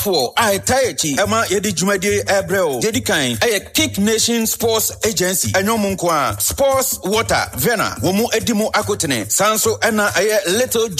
for I taichi Emma Yedi Jumadi Ebreo Yedi Kain Kick Nation Sports Agency Enyomunkwa Sports Water Vena Womu Edimo Akotene Sanso Ena Little